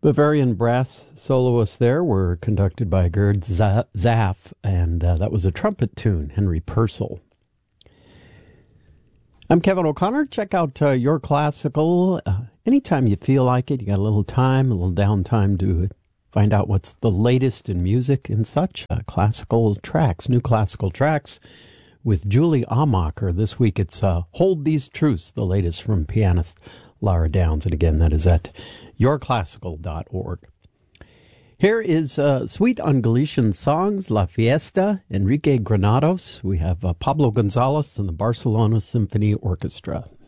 Bavarian brass soloists there were conducted by Gerd Zaff, and that was a trumpet tune, Henry Purcell. I'm Kevin O'Connor. Check out Your Classical anytime you feel like it. You got a little time, a little downtime to find out what's the latest in music and such. Classical tracks, new classical tracks with Julie Amacher. This week it's Hold These Truths, the latest from pianist Lara Downs. And again, that is at yourclassical.org. Here is Suite on Galician Songs, La Fiesta, Enrique Granados. We have Pablo Gonzalez and the Barcelona Symphony Orchestra.